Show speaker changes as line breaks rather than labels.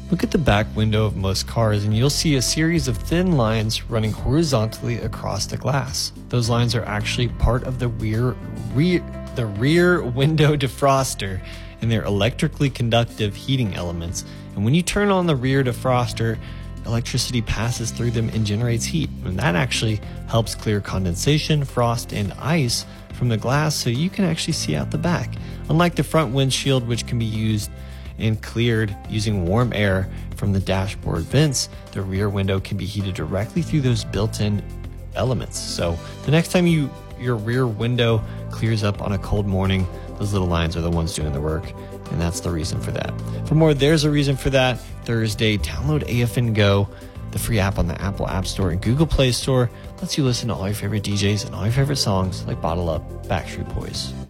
Look at the back window of most cars and you'll see a series of thin lines running horizontally across the glass. Those lines are actually part of the rear window defroster, and they're electrically conductive heating elements. And when you turn on the rear defroster, electricity passes through them and generates heat. And that actually helps clear condensation, frost, and ice from the glass so you can actually see out the back. Unlike the front windshield, which can be used and cleared using warm air from the dashboard vents, the rear window can be heated directly through those built-in elements. So the next time your rear window clears up on a cold morning, those little lines are the ones doing the work, and that's the reason for that. For more There's a Reason for That Thursday, download AFN Go, the free app on the Apple App Store and Google Play Store. Lets you listen to all your favorite DJs and all your favorite songs like Bottle Up, Backstreet Boys.